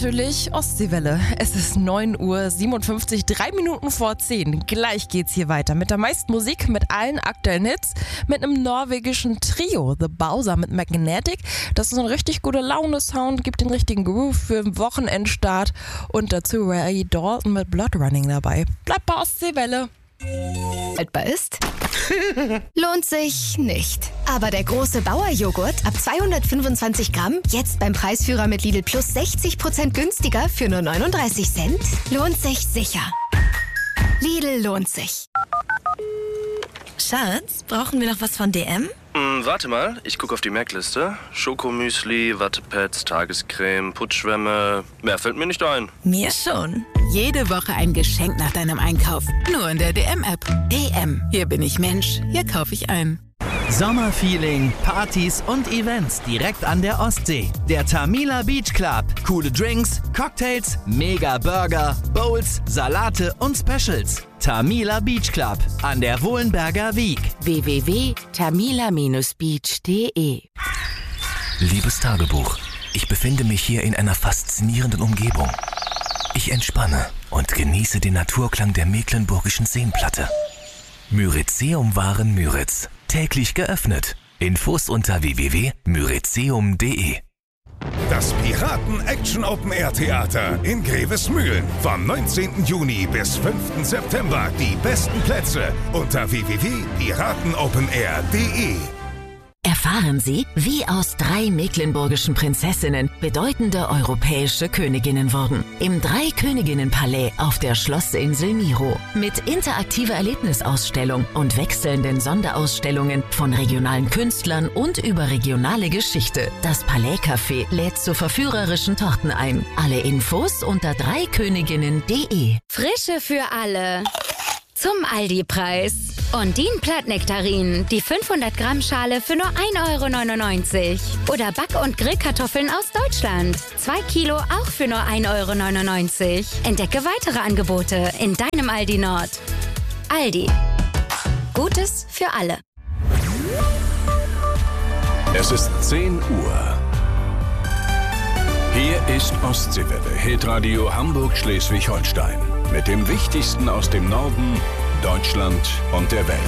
Natürlich Ostseewelle. Es ist 9:57 Uhr, 3 Minuten vor 10. Gleich geht's hier weiter mit der meisten Musik, mit allen aktuellen Hits, mit einem norwegischen Trio, The Bowser mit Magnetic. Das ist ein richtig guter Laune-Sound, gibt den richtigen Groove für den Wochenendstart und dazu Ray Dalton mit Blood Running dabei. Bleibt bei Ostseewelle. Haltbar ist? Lohnt sich nicht. Aber der große Bauer-Joghurt ab 225 Gramm, jetzt beim Preisführer mit Lidl Plus 60% günstiger für nur 39 Cent, lohnt sich sicher. Lidl lohnt sich. Schatz, brauchen wir noch was von DM? Warte mal, ich gucke auf die Merkliste. Schokomüsli, Wattepads, Tagescreme, Putzschwämme. Mehr fällt mir nicht ein. Mir schon. Jede Woche ein Geschenk nach deinem Einkauf. Nur in der DM-App. DM. Hier bin ich Mensch. Hier kaufe ich ein. Sommerfeeling, Partys und Events direkt an der Ostsee. Der Tamila Beach Club. Coole Drinks, Cocktails, mega Burger, Bowls, Salate und Specials. Tamila Beach Club an der Wohlenberger Wiek. www.tamila-beach.de. Liebes Tagebuch, ich befinde mich hier in einer faszinierenden Umgebung. Ich entspanne und genieße den Naturklang der Mecklenburgischen Seenplatte. Myrizeum-Waren Müritz. Täglich geöffnet. Infos unter www.myrizeum.de. Das Piraten-Action-Open-Air-Theater in Grevesmühlen. Vom 19. Juni bis 5. September. Die besten Plätze unter www.piratenopenair.de. Erfahren Sie, wie aus 3 mecklenburgischen Prinzessinnen bedeutende europäische Königinnen wurden. Im 3-Königinnen-Palais auf der Schlossinsel Miro. Mit interaktiver Erlebnisausstellung und wechselnden Sonderausstellungen von regionalen Künstlern und überregionale Geschichte. Das Palais-Café lädt zu verführerischen Torten ein. Alle Infos unter 3königinnen.de. Frische für alle. Zum Aldi-Preis. Ondine Plattnektarinen, die 500 Gramm Schale für nur 1,99 € Oder Back- und Grillkartoffeln aus Deutschland. 2 Kilo auch für nur 1,99 €. Entdecke weitere Angebote in deinem Aldi Nord. Aldi. Gutes für alle. Es ist 10 Uhr. Hier ist Ostseewelle, Hitradio Hamburg-Schleswig-Holstein. Mit dem Wichtigsten aus dem Norden, Deutschland und der Welt.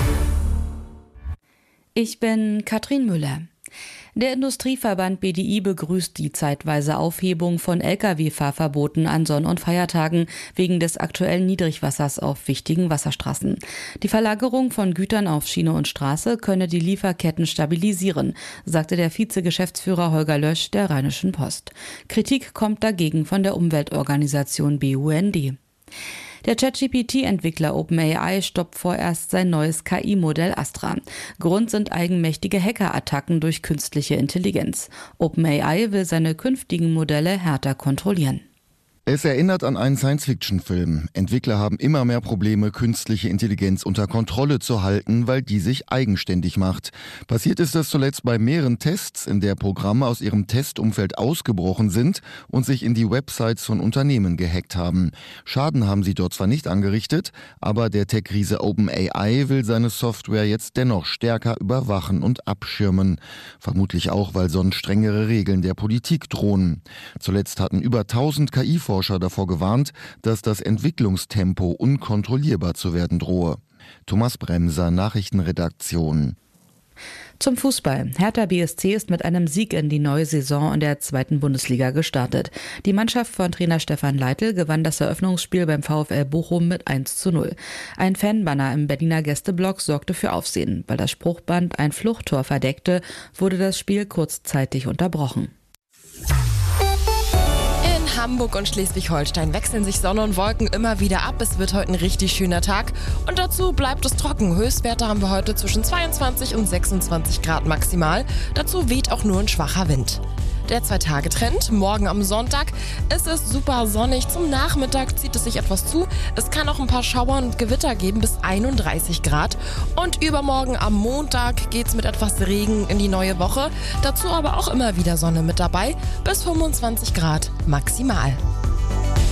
Ich bin Katrin Müller. Der Industrieverband BDI begrüßt die zeitweise Aufhebung von Lkw-Fahrverboten an Sonn- und Feiertagen wegen des aktuellen Niedrigwassers auf wichtigen Wasserstraßen. Die Verlagerung von Gütern auf Schiene und Straße könne die Lieferketten stabilisieren, sagte der Vizegeschäftsführer Holger Lösch der Rheinischen Post. Kritik kommt dagegen von der Umweltorganisation BUND. Der ChatGPT-Entwickler OpenAI stoppt vorerst sein neues KI-Modell Astra. Grund sind eigenmächtige Hackerattacken durch künstliche Intelligenz. OpenAI will seine künftigen Modelle härter kontrollieren. Es erinnert an einen Science-Fiction-Film. Entwickler haben immer mehr Probleme, künstliche Intelligenz unter Kontrolle zu halten, weil die sich eigenständig macht. Passiert ist das zuletzt bei mehreren Tests, in der Programme aus ihrem Testumfeld ausgebrochen sind und sich in die Websites von Unternehmen gehackt haben. Schaden haben sie dort zwar nicht angerichtet, aber der Tech-Riese OpenAI will seine Software jetzt dennoch stärker überwachen und abschirmen. Vermutlich auch, weil sonst strengere Regeln der Politik drohen. Zuletzt hatten über 1000 KI-Forscher davor gewarnt, dass das Entwicklungstempo unkontrollierbar zu werden drohe. Thomas Bremser, Nachrichtenredaktion. Zum Fußball. Hertha BSC ist mit einem Sieg in die neue Saison in der 2. Bundesliga gestartet. Die Mannschaft von Trainer Stefan Leitl gewann das Eröffnungsspiel beim VfL Bochum mit 1:0. Ein Fanbanner im Berliner Gästeblock sorgte für Aufsehen. Weil das Spruchband ein Fluchttor verdeckte, wurde das Spiel kurzzeitig unterbrochen. Hamburg und Schleswig-Holstein wechseln sich Sonne und Wolken immer wieder ab. Es wird heute ein richtig schöner Tag und dazu bleibt es trocken. Höchstwerte haben wir heute zwischen 22 und 26 Grad maximal. Dazu weht auch nur ein schwacher Wind. Der 2-Tage-Trend. Morgen am Sonntag ist es super sonnig. Zum Nachmittag zieht es sich etwas zu. Es kann auch ein paar Schauer und Gewitter geben bis 31 Grad. Und übermorgen am Montag geht es mit etwas Regen in die neue Woche. Dazu aber auch immer wieder Sonne mit dabei. Bis 25 Grad maximal.